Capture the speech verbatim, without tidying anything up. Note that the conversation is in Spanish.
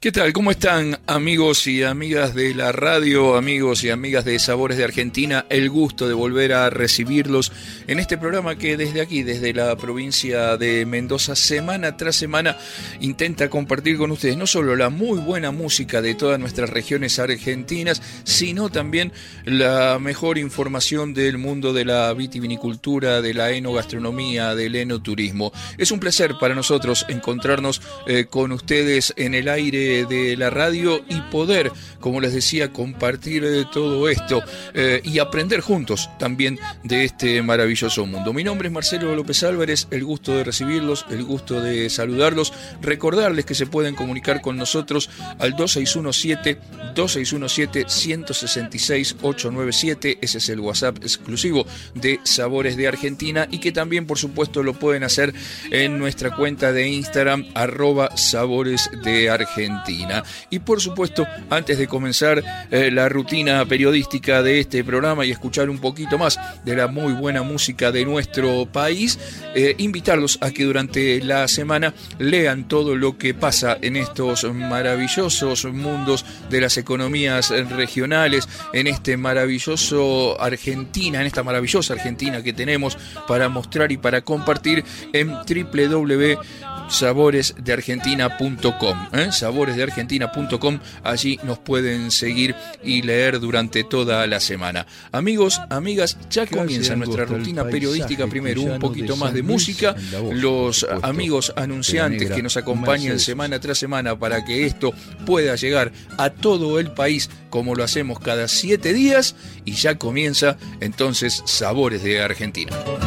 ¿Qué tal? ¿Cómo están, amigos y amigas de la radio, amigos y amigas de Sabores de Argentina? El gusto de volver a recibirlos en este programa que desde aquí, desde la provincia de Mendoza, semana tras semana intenta compartir con ustedes no solo la muy buena música de todas nuestras regiones argentinas, sino también la mejor información del mundo de la vitivinicultura, de la enogastronomía, del enoturismo. Es un placer para nosotros encontrarnos eh, con ustedes en el aire de la radio y poder, como les decía, compartir de todo esto eh, y aprender juntos también de este maravilloso mundo. Mi nombre es Marcelo López Álvarez, el gusto de recibirlos, el gusto de saludarlos, recordarles que se pueden comunicar con nosotros al dos seis uno siete, dos seis uno siete, uno seis seis, ocho nueve siete, ese es el WhatsApp exclusivo de Sabores de Argentina, y que también por supuesto lo pueden hacer en nuestra cuenta de Instagram, arroba Sabores de Argentina. Y por supuesto, antes de comenzar eh, la rutina periodística de este programa y escuchar un poquito más de la muy buena música de nuestro país, eh, invitarlos a que durante la semana lean todo lo que pasa en estos maravillosos mundos de las economías regionales, en este maravilloso Argentina, en esta maravillosa Argentina que tenemos para mostrar y para compartir en doble u doble u doble u punto sabores de argentina punto com, ¿eh? sabores de argentina punto com, allí nos pueden seguir y leer durante toda la semana. Amigos, amigas, ya comienza nuestra rutina periodística. Primero un poquito más de música, los amigos anunciantes que nos acompañan semana tras semana para que esto pueda llegar a todo el país como lo hacemos cada siete días, y ya comienza entonces Sabores de Argentina.